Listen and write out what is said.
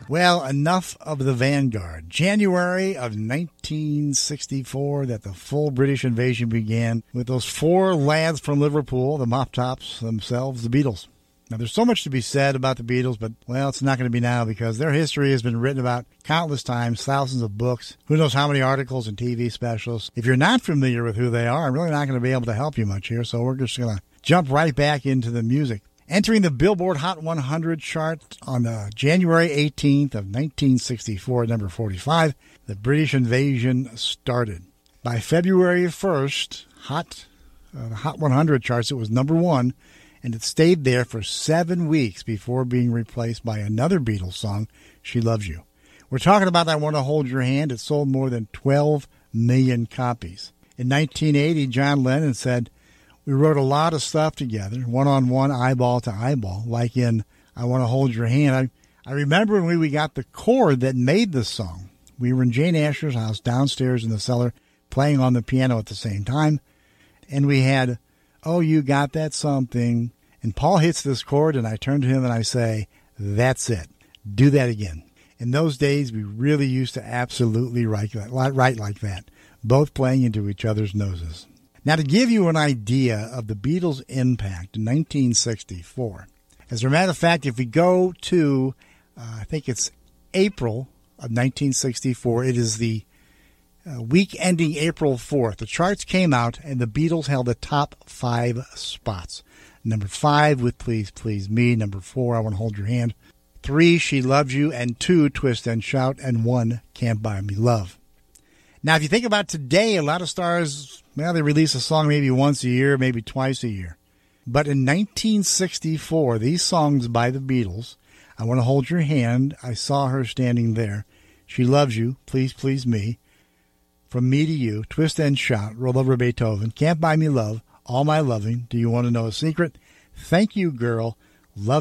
Well, enough of the vanguard. January of 1964, that the full British invasion began with those four lads from Liverpool, the Mop Tops themselves, the Beatles. Now, there's so much to be said about the Beatles, but, well, it's not going to be now because their history has been written about countless times, thousands of books, who knows how many articles and TV specials. If you're not familiar with who they are, I'm really not going to be able to help you much here, so we're just going to jump right back into the music. Entering the Billboard Hot 100 chart on January 18th of 1964 at number 45, the British invasion started. By February 1st, the Hot 100 charts, it was number one, and it stayed there for 7 weeks before being replaced by another Beatles song, She Loves You. We're talking about I Want to Hold Your Hand. It sold more than 12 million copies. In 1980, John Lennon said, "We wrote a lot of stuff together, one-on-one, eyeball to eyeball, like in I Want to Hold Your Hand." I remember when we got the chord that made this song. We were in Jane Asher's house downstairs in the cellar playing on the piano at the same time, and we had, "Oh, You Got That Something," and Paul hits this chord, and I turn to him and I say, "That's it. Do that again." In those days, we really used to absolutely write like that, both playing into each other's noses. Now, to give you an idea of the Beatles' impact in 1964, as a matter of fact, if we go to, I think it's April of 1964, it is the week ending April 4th. The charts came out, and the Beatles held the top 5 spots. Number 5 with Please Please Me, number 4, I Want to Hold Your Hand, 3, She Loves You, and 2, Twist and Shout, and 1, Can't Buy Me Love. Now, if you think about today, a lot of stars, well, they release a song maybe once a year, maybe twice a year. But in 1964, these songs by the Beatles, I Want to Hold Your Hand, I Saw Her Standing There, She Loves You, Please Please Me, From Me to You, Twist and Shout, Roll Over Beethoven, Can't Buy Me Love, All My Loving, Do You Want to Know a Secret, Thank You Girl, Love